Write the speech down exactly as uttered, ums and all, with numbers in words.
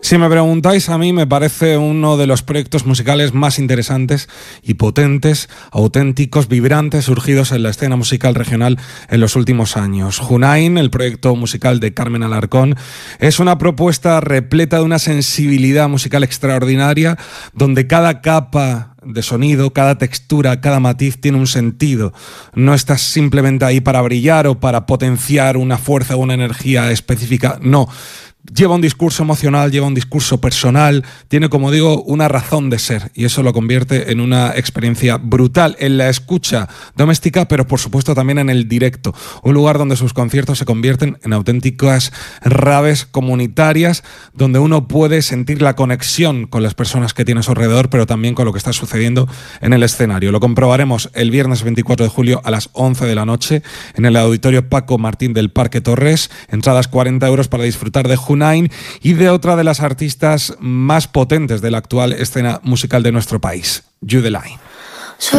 Si me preguntáis, a mí me parece uno de los proyectos musicales más interesantes y potentes, auténticos, vibrantes, surgidos en la escena musical regional en los últimos años. Junain, el proyecto musical de Carmen Alarcón, es una propuesta repleta de una sensibilidad musical extraordinaria, donde cada capa de sonido, cada textura, cada matiz tiene un sentido. No estás simplemente ahí para brillar o para potenciar una fuerza o una energía específica, no. Lleva un discurso emocional, lleva un discurso personal, tiene, como digo, una razón de ser, y eso lo convierte en una experiencia brutal en la escucha doméstica, pero por supuesto también en el directo, un lugar donde sus conciertos se convierten en auténticas raves comunitarias, donde uno puede sentir la conexión con las personas que tiene a su alrededor, pero también con lo que está sucediendo en el escenario. Lo comprobaremos el viernes veinticuatro de julio a las once de la noche en el Auditorio Paco Martín del Parque Torres, entradas cuarenta euros para disfrutar de Junain y de otra de las artistas más potentes de la actual escena musical de nuestro país, Judeline.